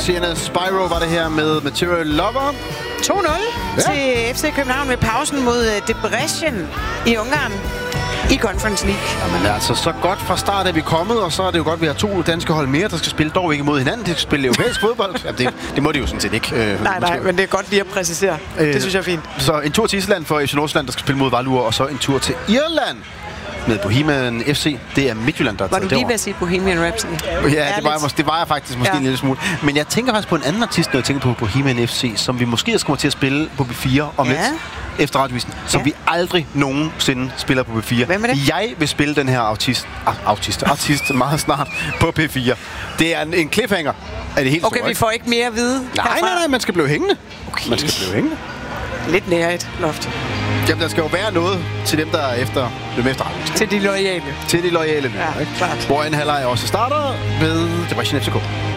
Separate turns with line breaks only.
Sienna Spyro var det her med Material Lover.
2-0 til FC København ved pausen mod Debrecen i Ungarn i Conference League.
Jamen altså, så godt fra start er vi kommet, og så er det jo godt, at vi har 2 danske hold mere, der skal spille dog ikke mod hinanden. De skal spille europæisk fodbold. Jamen, det må de jo sådan set ikke.
Nej, men det er godt lige at præcisere. Det synes jeg er fint.
Så en tur til Island for FC Nordsjælland, der skal spille mod Valur, og så en tur til Irland med Bohemian FC. Det er Midtjylland, der er
taget derover. Var du lige ved at sige Bohemian Rhapsody?
Ja, det var jeg faktisk måske en lille smule. Men jeg tænker faktisk på en anden artist, når jeg tænker på Bohemian FC, som vi måske også kommer til at spille på B4 om lidt efter radiovisen, som vi aldrig nogensinde spiller på B4.
Hvem er det?
Jeg vil spille den her artist meget snart på P4. Det er en cliffhanger. Er det helt
okay,
store,
vi får ikke mere at vide
Nej, man skal blive hængende.
Okay.
Man skal blive hængende.
Lidt nær et loft.
Jamen, der skal jo være noget til dem, der er efter radiovisen.
Til de loyale.
Til de loyale.
Ja, klart.
Hvor en halvleg også starter ved Debrecen FCK.